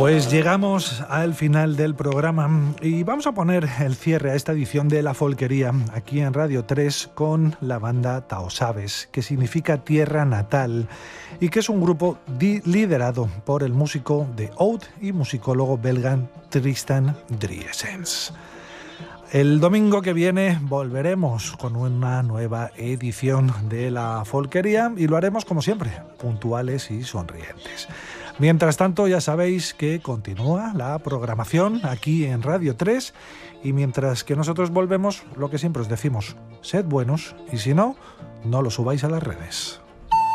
Pues llegamos al final del programa y vamos a poner el cierre a esta edición de La Folquería aquí en Radio 3 con la banda Taosabes, que significa tierra natal y que es un grupo liderado por el músico de oud y musicólogo belga Tristan Driessens. El domingo que viene volveremos con una nueva edición de La Folquería y lo haremos como siempre, puntuales y sonrientes. Mientras tanto, ya sabéis que continúa la programación aquí en Radio 3 y mientras que nosotros volvemos, lo que siempre os decimos, sed buenos y si no, no lo subáis a las redes.